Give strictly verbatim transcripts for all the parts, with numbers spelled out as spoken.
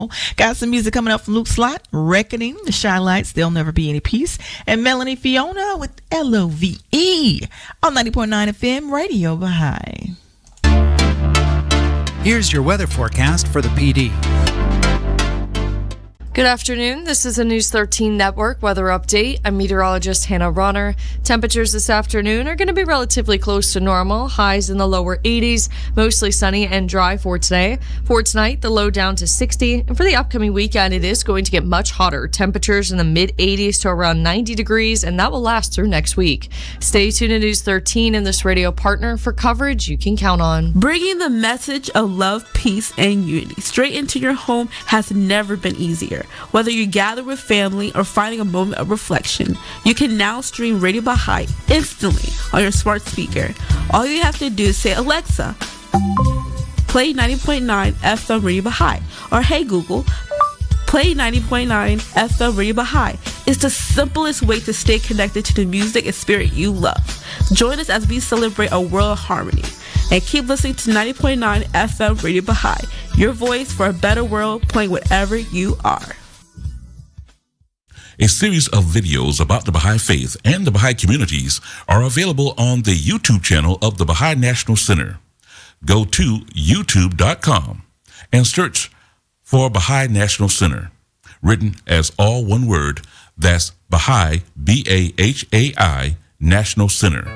Got some music coming up from Luke Slot, Reckoning, The Shy Lights, There'll Never Be Any Peace, and Melanie Fiona with L O V E on ninety point nine F M Radio Baha'i. Here's your weather forecast for the P D. Good afternoon. This is a News thirteen Network weather update. I'm meteorologist Hannah Ronner. Temperatures this afternoon are going to be relatively close to normal. Highs in the lower eighties, mostly sunny and dry for today. For tonight, the low down to sixty. And for the upcoming weekend, it is going to get much hotter. Temperatures in the mid eighties to around ninety degrees, and that will last through next week. Stay tuned to News thirteen and this radio partner for coverage you can count on. Bringing the message of love, peace, and unity straight into your home has never been easier. Whether you gather with family or finding a moment of reflection, you can now stream Radio Baha'i instantly on your smart speaker. All you have to do is say, Alexa, play ninety point nine F M Radio Baha'i, or hey Google, play ninety point nine F M Radio Baha'i. It's the simplest way to stay connected to the music and spirit you love. Join us as we celebrate a world of harmony. And keep listening to ninety point nine F M Radio Baha'i, your voice for a better world, playing wherever you are. A series of videos about the Baha'i Faith and the Baha'i communities are available on the YouTube channel of the Baha'i National Center. Go to youtube dot com and search for Baha'i National Center, written as all one word. That's Baha'i, B A H A I, National Center.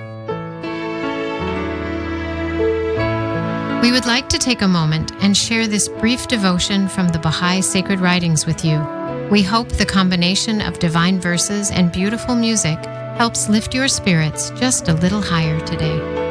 We would like to take a moment and share this brief devotion from the Baha'i Sacred Writings with you. We hope the combination of divine verses and beautiful music helps lift your spirits just a little higher today.